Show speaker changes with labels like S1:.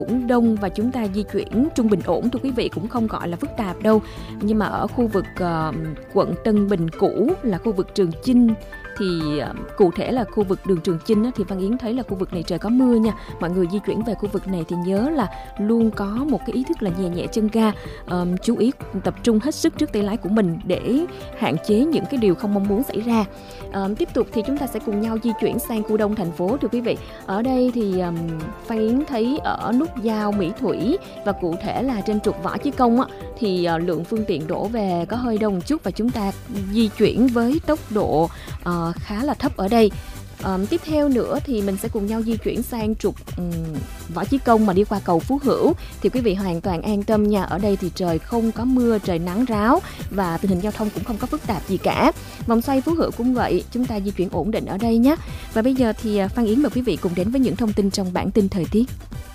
S1: cũng đông và chúng ta di chuyển trung bình ổn thưa quý vị, cũng không gọi là phức tạp đâu. Nhưng mà ở khu vực quận Tân Bình cũ là khu vực Trường Chinh, thì cụ thể là khu vực đường Trường Chinh á, thì Văn Yến thấy là khu vực này trời có mưa nha. Mọi người di chuyển về khu vực này thì nhớ là luôn có một cái ý thức là nhẹ nhẹ chân ga, chú ý tập trung hết sức trước tay lái của mình để hạn chế những cái điều không mong muốn xảy ra. Tiếp tục thì chúng ta sẽ cùng nhau di chuyển sang khu đông thành phố thưa quý vị. Ở đây thì Văn Yến thấy ở nút giao Mỹ Thủy và cụ thể là trên trục Võ Chí Công á, thì lượng phương tiện đổ về có hơi đông chút và chúng ta di chuyển với tốc độ khá là thấp ở đây. Tiếp theo nữa thì mình sẽ cùng nhau di chuyển sang trục Võ Chí Công mà đi qua cầu Phú Hữu, thì quý vị hoàn toàn an tâm nha. Ở đây thì trời không có mưa, trời nắng ráo và tình hình giao thông cũng không có phức tạp gì cả. Vòng xoay Phú Hữu cũng vậy, chúng ta di chuyển ổn định ở đây nhé. Và bây giờ thì Phan Yến mời quý vị cùng đến với những thông tin trong bản tin thời tiết.